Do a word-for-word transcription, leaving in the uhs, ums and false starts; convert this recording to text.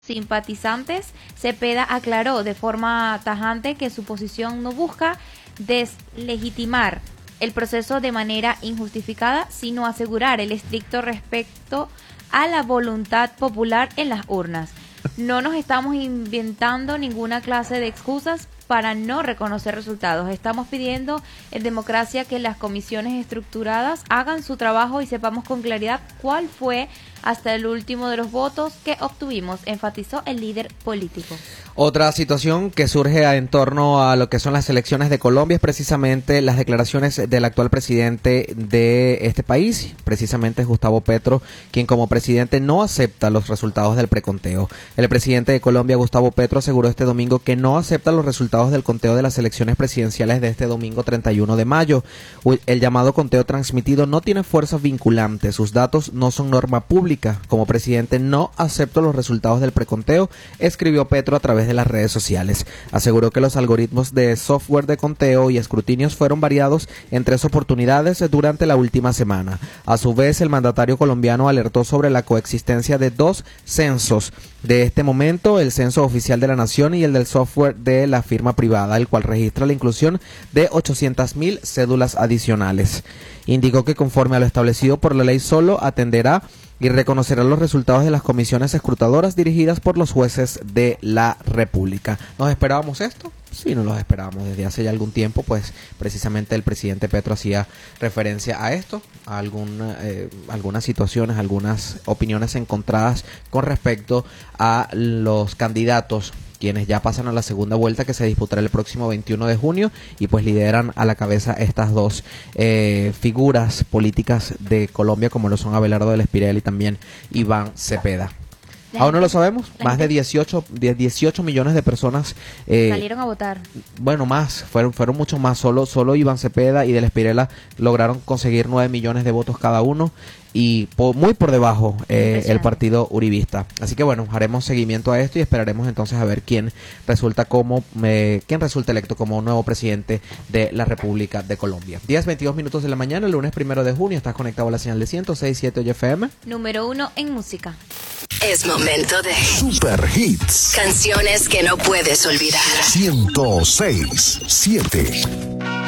simpatizantes, Cepeda aclaró de forma tajante que su posición no busca deslegitimar el proceso de manera injustificada, sino asegurar el estricto respeto a la voluntad popular en las urnas. No nos estamos inventando ninguna clase de excusas para no reconocer resultados. Estamos pidiendo en democracia que las comisiones estructuradas hagan su trabajo y sepamos con claridad cuál fue hasta el último de los votos que obtuvimos, enfatizó el líder político. Otra situación que surge en torno a lo que son las elecciones de Colombia es precisamente las declaraciones del actual presidente de este país, precisamente Gustavo Petro, quien como presidente no acepta los resultados del preconteo. El presidente de Colombia, Gustavo Petro, aseguró este domingo que no acepta los resultados del conteo de las elecciones presidenciales de este domingo treinta y uno de mayo. El llamado conteo transmitido no tiene fuerza vinculante, sus datos no son norma pública. Como presidente no acepto los resultados del preconteo, escribió Petro a través de las redes sociales. Aseguró que los algoritmos de software de conteo y escrutinios fueron variados en tres oportunidades durante la última semana. A su vez, el mandatario colombiano alertó sobre la coexistencia de dos censos de este momento, el censo oficial de la nación y el del software de la firma privada, el cual registra la inclusión de ochocientas mil cédulas adicionales. Indicó que conforme a lo establecido por la ley solo atenderá y reconocerá los resultados de las comisiones escrutadoras dirigidas por los jueces de la República. ¿Nos esperábamos esto? Sí, nos lo esperábamos desde hace ya algún tiempo, pues precisamente el presidente Petro hacía referencia a esto, a alguna, eh, algunas situaciones, algunas opiniones encontradas con respecto a los candidatos quienes ya pasan a la segunda vuelta que se disputará el próximo veintiuno de junio y pues lideran a la cabeza estas dos eh, figuras políticas de Colombia como lo son Abelardo del Espirel y también Iván Cepeda. Aún no lo sabemos, más de dieciocho, dieciocho millones de personas eh, salieron a votar. Bueno, más, fueron fueron mucho más, solo solo Iván Cepeda y del Espirela lograron conseguir nueve millones de votos cada uno y por, muy por debajo eh, el partido uribista. Así que bueno, haremos seguimiento a esto y esperaremos entonces a ver quién resulta como eh, quién resulta electo como un nuevo presidente de la República de Colombia. diez veintidós minutos de la mañana, el lunes primero de junio, estás conectado a la señal de ciento seis punto siete F M. Número uno en música. Es momento de Super Hits. Canciones que no puedes olvidar. ciento seis punto siete.